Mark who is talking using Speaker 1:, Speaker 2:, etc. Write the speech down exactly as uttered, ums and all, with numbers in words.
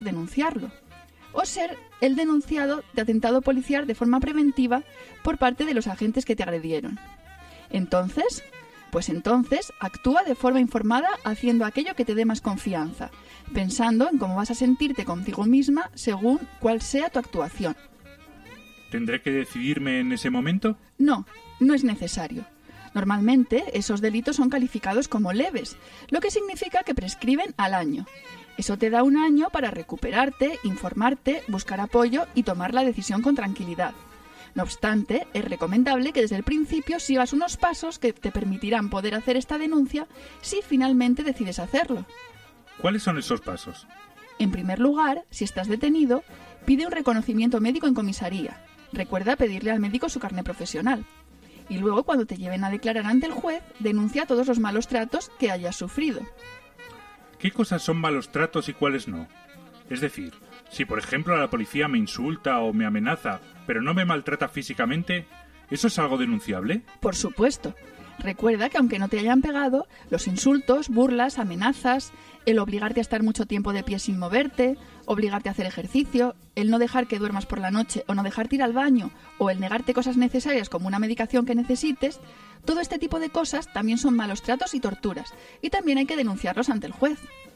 Speaker 1: denunciarlo. O ser el denunciado de atentado policial de forma preventiva por parte de los agentes que te agredieron. Entonces, pues entonces actúa de forma informada haciendo aquello que te dé más confianza, pensando en cómo vas a sentirte contigo misma según cuál sea tu actuación.
Speaker 2: ¿Tendré que decidirme en ese momento?
Speaker 1: No, no es necesario. Normalmente esos delitos son calificados como leves, lo que significa que prescriben al año. Eso te da un año para recuperarte, informarte, buscar apoyo y tomar la decisión con tranquilidad. No obstante, es recomendable que desde el principio sigas unos pasos que te permitirán poder hacer esta denuncia si finalmente decides hacerlo.
Speaker 2: ¿Cuáles son esos pasos?
Speaker 1: En primer lugar, si estás detenido, pide un reconocimiento médico en comisaría. Recuerda pedirle al médico su carné profesional. Y luego, cuando te lleven a declarar ante el juez, denuncia todos los malos tratos que hayas sufrido.
Speaker 2: ¿Qué cosas son malos tratos y cuáles no? Es decir, si por ejemplo la policía me insulta o me amenaza, pero no me maltrata físicamente, ¿eso es algo denunciable?
Speaker 1: Por supuesto. Recuerda que aunque no te hayan pegado, los insultos, burlas, amenazas, el obligarte a estar mucho tiempo de pie sin moverte, obligarte a hacer ejercicio, el no dejar que duermas por la noche o no dejarte ir al baño, o el negarte cosas necesarias como una medicación que necesites, todo este tipo de cosas también son malos tratos y torturas, y también hay que denunciarlos ante el juez.